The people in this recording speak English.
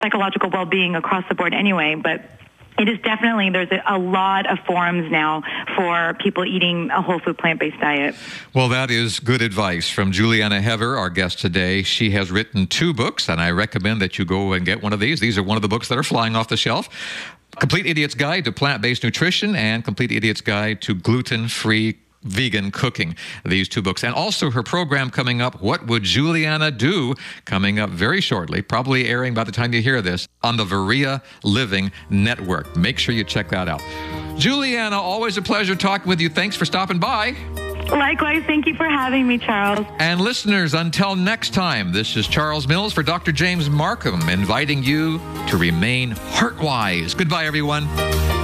psychological well-being across the board anyway, but it is definitely, there's a lot of forums now for people eating a whole food plant-based diet. Well, that is good advice from Juliana Hever, our guest today. She has written 2 books, and I recommend that you go and get one of these. These are one of the books that are flying off the shelf. Complete Idiot's Guide to Plant-Based Nutrition and Complete Idiot's Guide to Gluten-Free Vegan Cooking, these 2 books. And also her program coming up, What Would Juliana Do?, coming up very shortly, probably airing by the time you hear this, on the Varia Living Network. Make sure you check that out. Juliana, always a pleasure talking with you. Thanks for stopping by. Likewise, thank you for having me, Charles. And listeners, until next time, this is Charles Mills for Dr. James Markham, inviting you to remain heart-wise. Goodbye, everyone.